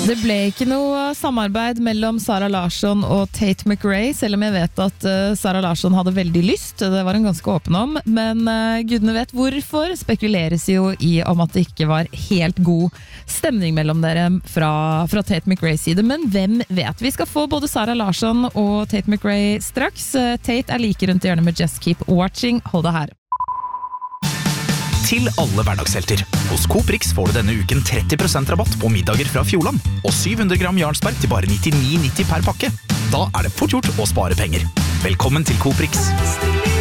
Det ble ikke noe samarbeid mellom Zara Larsson og Tate McRae, selv om jeg vet at Zara Larsson hadde veldig lyst. Det var hun ganske åpen om, men gudene vet hvorfor. Spekuleres jo i om at det ikke var helt god stemning mellom dere fra Tate McRaes side. Men hvem vet? Vi skal få både Zara Larsson og Tate McRae straks. Tate like rundt hjørnet med Just Keep Watching. Hold det her. Til alle hverdagshelter. Hos Coop Rix får du denne uken 30% rabatt på middager fra Fjordland, og 700 gram Jarlsberg til bare 99,90 per pakke. Da det fort gjort å spare penger. Velkommen til Coop Rix.